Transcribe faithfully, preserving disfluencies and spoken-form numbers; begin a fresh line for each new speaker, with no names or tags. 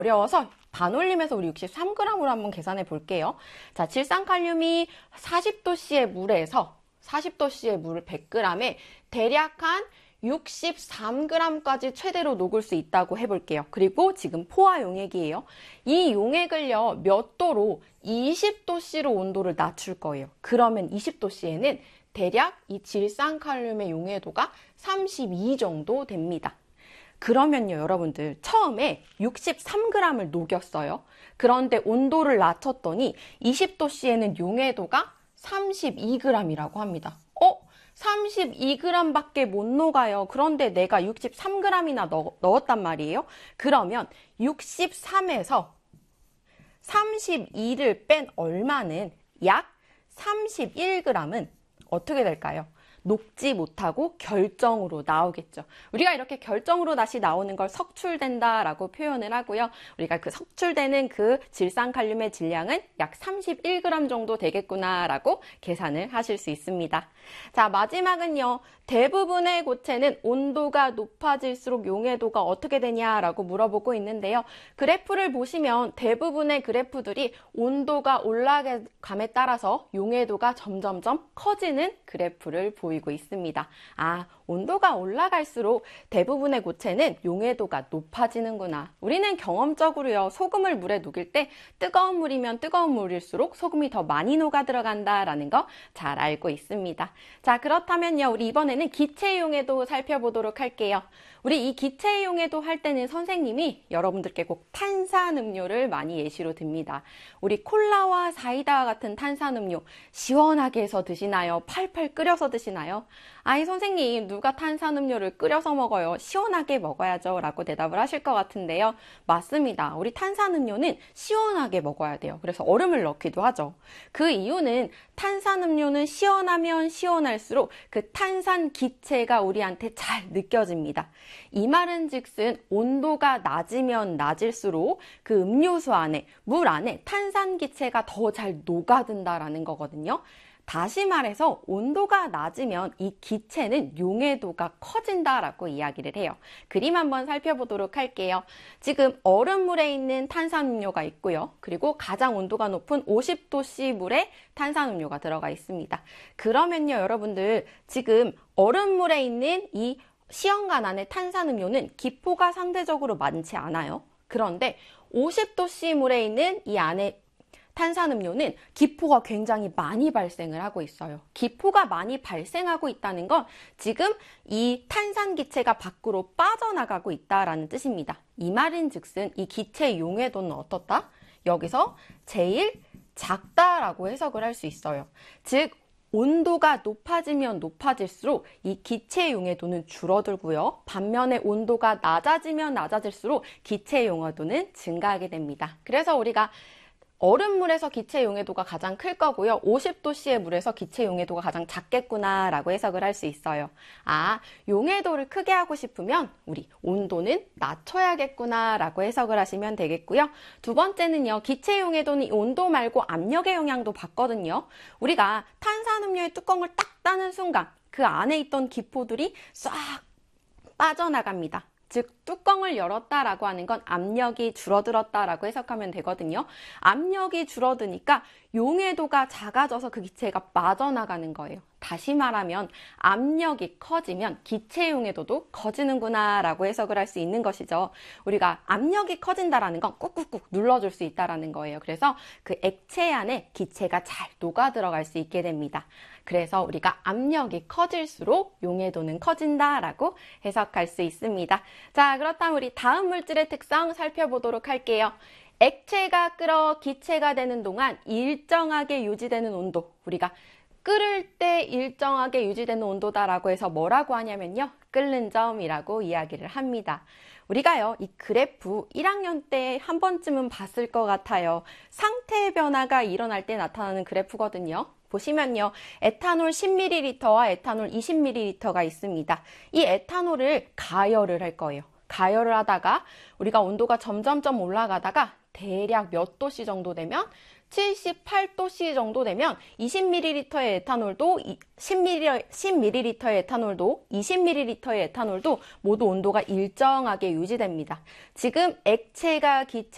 어려워서 반올림해서 우리 육십삼 그램으로 한번 계산해 볼게요. 자, 질산칼륨이 사십 도씨의 물에서 사십 도씨의 물 백 그램에 대략 한 육십삼 그램까지 최대로 녹을 수 있다고 해볼게요. 그리고 지금 포화 용액이에요. 이 용액을요, 몇 도로? 이십 도씨로 온도를 낮출 거예요. 그러면 이십 도씨에는 대략 이 질산칼륨의 용해도가 삼십이 정도 됩니다. 그러면요, 여러분들, 처음에 육십삼 그램을 녹였어요. 그런데 온도를 낮췄더니 이십 도씨에는 용해도가 삼십이 그램이라고 합니다. 어? 삼십이 그램밖에 못 녹아요. 그런데 내가 육십삼 그램이나 넣, 넣었단 말이에요. 그러면 육십삼에서 삼십이를 뺀 얼마는 약 삼십일 그램은 어떻게 될까요? 녹지 못하고 결정으로 나오겠죠. 우리가 이렇게 결정으로 다시 나오는 걸 석출된다 라고 표현을 하고요. 우리가 그 석출되는 그 질산칼륨의 질량은 약 삼십일 그램 정도 되겠구나 라고 계산을 하실 수 있습니다. 자, 마지막은요. 대부분의 고체는 온도가 높아질수록 용해도가 어떻게 되냐라고 물어보고 있는데요. 그래프를 보시면 대부분의 그래프들이 온도가 올라감에 따라서 용해도가 점점점 커지는 그래프를 보이고 있습니다. 아, 온도가 올라갈수록 대부분의 고체는 용해도가 높아지는구나. 우리는 경험적으로요, 소금을 물에 녹일 때 뜨거운 물이면 뜨거운 물일수록 소금이 더 많이 녹아 들어간다라는 거 잘 알고 있습니다. 자, 그렇다면요, 우리 이번에는 기체 용해도 살펴보도록 할게요. 우리 이 기체 용해도 할 때는 선생님이 여러분들께 꼭 탄산음료를 많이 예시로 듭니다. 우리 콜라와 사이다와 같은 탄산음료 시원하게 해서 드시나요? 팔팔 끓여서 드시나요? 아이, 선생님, 누가 탄산음료를 끓여서 먹어요? 시원하게 먹어야죠 라고 대답을 하실 것 같은데요. 맞습니다. 우리 탄산음료는 시원하게 먹어야 돼요. 그래서 얼음을 넣기도 하죠. 그 이유는 탄산음료는 시원하면 시원할수록 그 탄산 기체가 우리한테 잘 느껴집니다. 이 말은 즉슨 온도가 낮으면 낮을수록 그 음료수 안에, 물 안에 탄산 기체가 더 잘 녹아든다라는 거거든요. 다시 말해서 온도가 낮으면 이 기체는 용해도가 커진다라고 이야기를 해요. 그림 한번 살펴보도록 할게요. 지금 얼음물에 있는 탄산음료가 있고요. 그리고 가장 온도가 높은 오십 도씨 물에 탄산음료가 들어가 있습니다. 그러면요, 여러분들, 지금 얼음물에 있는 이 시험관 안에 탄산음료는 기포가 상대적으로 많지 않아요. 그런데 오십 도씨 물에 있는 이 안에 탄산음료는 기포가 굉장히 많이 발생을 하고 있어요. 기포가 많이 발생하고 있다는 건 지금 이 탄산 기체가 밖으로 빠져나가고 있다라는 뜻입니다. 이 말인 즉슨 이 기체 용해도는 어떻다? 여기서 제일 작다라고 해석을 할 수 있어요. 즉, 온도가 높아지면 높아질수록 이 기체 용해도는 줄어들고요. 반면에 온도가 낮아지면 낮아질수록 기체 용해도는 증가하게 됩니다. 그래서 우리가 얼음물에서 기체 용해도가 가장 클 거고요. 오십 도씨의 물에서 기체 용해도가 가장 작겠구나 라고 해석을 할 수 있어요. 아, 용해도를 크게 하고 싶으면 우리 온도는 낮춰야겠구나 라고 해석을 하시면 되겠고요. 두 번째는요. 기체 용해도는 온도 말고 압력의 영향도 받거든요. 우리가 탄산음료의 뚜껑을 딱 따는 순간 그 안에 있던 기포들이 싹 빠져나갑니다. 즉, 뚜껑을 열었다라고 하는 건 압력이 줄어들었다라고 해석하면 되거든요. 압력이 줄어드니까 용해도가 작아져서 그 기체가 빠져나가는 거예요. 다시 말하면 압력이 커지면 기체 용해도도 커지는구나 라고 해석을 할 수 있는 것이죠. 우리가 압력이 커진다라는 건 꾹꾹꾹 눌러줄 수 있다라는 거예요. 그래서 그 액체 안에 기체가 잘 녹아 들어갈 수 있게 됩니다. 그래서 우리가 압력이 커질수록 용해도는 커진다라고 해석할 수 있습니다. 자, 그렇다면 우리 다음 물질의 특성 살펴보도록 할게요. 액체가 끓어 기체가 되는 동안 일정하게 유지되는 온도, 우리가 끓을 때 일정하게 유지되는 온도다라고 해서 뭐라고 하냐면요, 끓는 점이라고 이야기를 합니다. 우리가요, 이 그래프 일 학년 때 한 번쯤은 봤을 것 같아요. 상태 변화가 일어날 때 나타나는 그래프거든요. 보시면요, 에탄올 십 밀리리터와 에탄올 이십 밀리리터가 있습니다. 이 에탄올을 가열을 할 거예요. 가열을 하다가 우리가 온도가 점점점 올라가다가 대략 몇 도씨 정도 되면 칠십팔 도씨 정도 되면 이십 밀리리터의 에탄올도 십 밀리리터의 에탄올도 이십 밀리리터의 에탄올도 모두 온도가 일정하게 유지됩니다. 지금 액체가 기체